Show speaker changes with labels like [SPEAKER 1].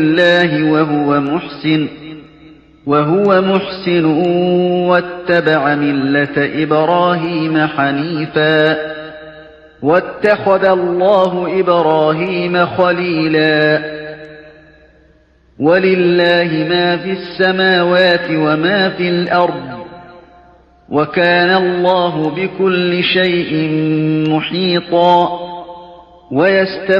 [SPEAKER 1] الله وهو محسن واتبع ملة إبراهيم حنيفا واتخذ الله إبراهيم خليلا ولله ما في السماوات وما في الأرض وكان الله بكل شيء محيطا